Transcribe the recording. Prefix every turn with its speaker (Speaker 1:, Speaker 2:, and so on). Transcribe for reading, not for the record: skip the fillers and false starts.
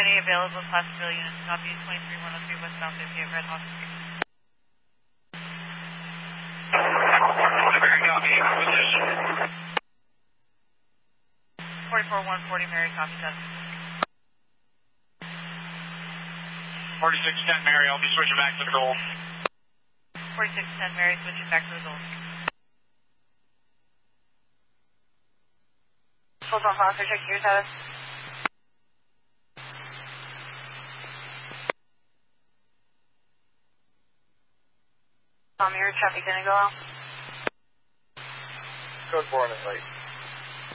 Speaker 1: Any available Class Bill units, copy 23103 westbound 58 Red Hawk Street.
Speaker 2: Very copy. Position.
Speaker 1: 44140 Mary, copy that.
Speaker 2: 4610 Mary, I'll be switching back to the gold.
Speaker 1: 4610 Mary, switching back to the gold. Hold on, Foster, check your status. Your traffic gonna go out?
Speaker 2: Code 4 on the site.